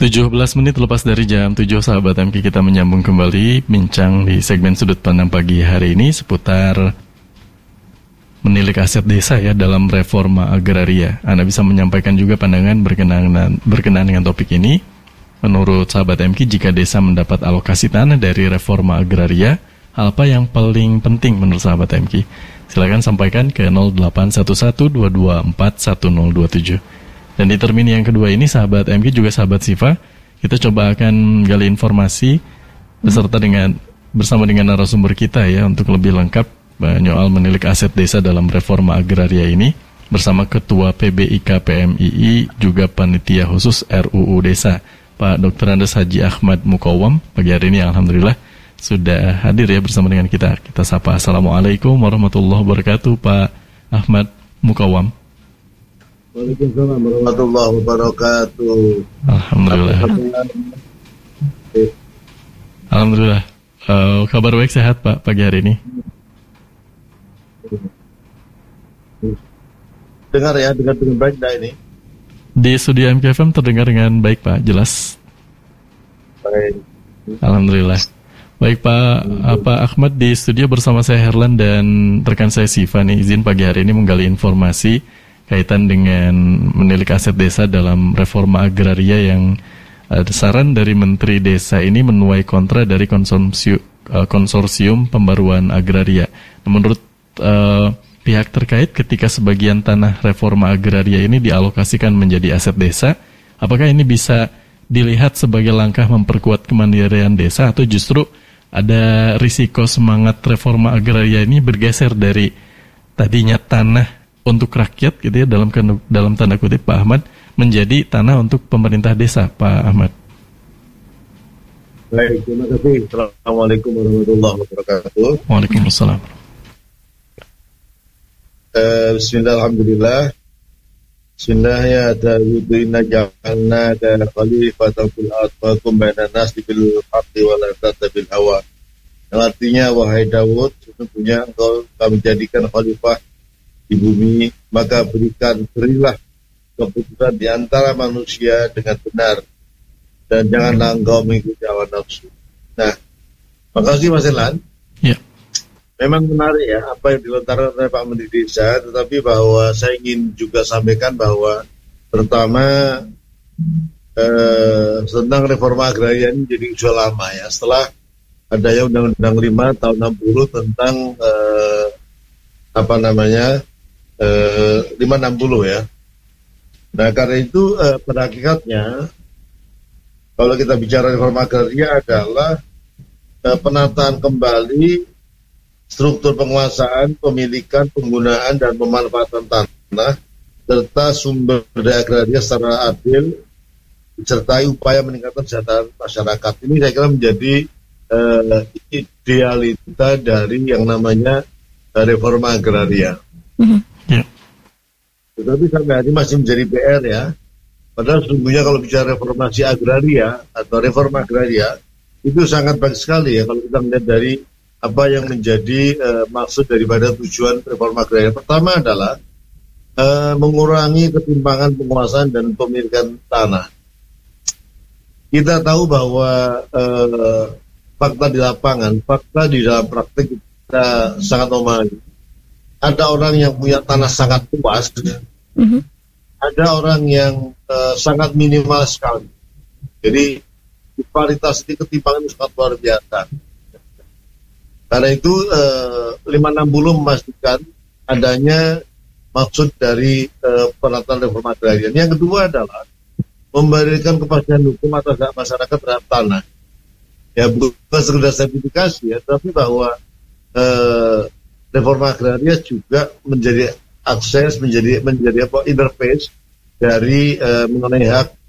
17 menit lepas dari jam 7, sahabat MK, kita menyambung kembali bincang di segmen Sudut Pandang pagi hari ini seputar menilik aset desa ya dalam reforma agraria. Anda bisa menyampaikan juga pandangan berkenaan dengan topik ini. Menurut sahabat MK, jika desa mendapat alokasi tanah dari reforma agraria, apa yang paling penting menurut sahabat MK? Silakan sampaikan ke 081122411027. Dan di termin yang kedua ini, sahabat MK juga sahabat Siva, kita coba akan gali informasi bersama dengan narasumber kita ya untuk lebih lengkap menyoal menilik aset desa dalam reforma agraria ini bersama Ketua PBIK PMII juga Panitia Khusus RUU Desa, Pak Dr. Andes Haji Ahmad Mukawam. Pagi hari ini alhamdulillah sudah hadir ya bersama dengan kita. Kita sapa. Assalamualaikum warahmatullahi wabarakatuh, Pak Ahmad Mukawam. Waalaikumsalam warahmatullahi wabarakatuh. Alhamdulillah. Alhamdulillah. Kabar baik, sehat Pak pagi hari ini? Dengar dengan baik dah ini. Di studio MKFM terdengar dengan baik Pak, jelas. Baik. Alhamdulillah. Baik Pak Ahmad, di studio bersama saya Herlan dan rekan saya Siva nih, izin pagi hari ini menggali informasi kaitan dengan menilik aset desa dalam reforma agraria yang saran dari Menteri Desa ini menuai kontra dari konsorsium pembaruan agraria. Menurut pihak terkait, ketika sebagian tanah reforma agraria ini dialokasikan menjadi aset desa, apakah ini bisa dilihat sebagai langkah memperkuat kemandirian desa atau justru ada risiko semangat reforma agraria ini bergeser dari tadinya tanah untuk rakyat gitu ya dalam tanda kutip Pak Ahmad menjadi tanah untuk pemerintah desa, Pak Ahmad? Baik, terima kasih. Assalamualaikum warahmatullahi wabarakatuh. Waalaikumsalam. Bismillah, alhamdulillah. Bismillahnya Dawudu inna ja'alna kana khalifatan fil ardh wa kum bainan nasi bil haqqi wa la tattabil hawa. Yang artinya, wahai Dawud, sesungguhnya engkau kami jadikan khalifah di bumi, maka berilah keputusan di antara manusia dengan benar dan janganlah engkau mengikuti hawa nafsu. Nah, makasih Mas Elan. Ya. Memang menarik ya apa yang dilontarkan oleh Pak Menteri Desa, tetapi bahwa saya ingin juga sampaikan bahwa pertama tentang reforma agraria ini jadi usul lama ya, setelah adanya Undang-Undang 5 tahun 60 tentang 560 ya. Nah, karena itu pada hakikatnya kalau kita bicara reforma agraria adalah penataan kembali struktur penguasaan, pemilikan, penggunaan dan pemanfaatan tanah serta sumber daya agraria secara adil disertai upaya meningkatkan kesejahteraan masyarakat. Ini saya kira menjadi idealita dari yang namanya reforma agraria. Tetapi sampai hari masih menjadi PR ya. Padahal sesungguhnya kalau bicara reformasi agraria atau reforma agraria itu sangat baik sekali ya kalau kita melihat dari apa yang menjadi maksud daripada tujuan reforma agraria. Pertama adalah mengurangi ketimpangan penguasaan dan pemilikan tanah. Kita tahu bahwa fakta di lapangan, fakta di dalam praktik kita sangat memahami. Ada orang yang punya tanah sangat luas, ada orang yang sangat minimal sekali. Jadi disparitas di ketimpangan itu sangat luar biasa. Karena itu 560 memastikan adanya maksud dari penataan reforma agraria. Yang kedua adalah memberikan kepastian hukum atas hak masyarakat terhadap tanah. Ya bukan sekedar sertifikasi ya, tapi bahwa reforma agraria juga menjadi akses, menjadi interface dari mengenai hak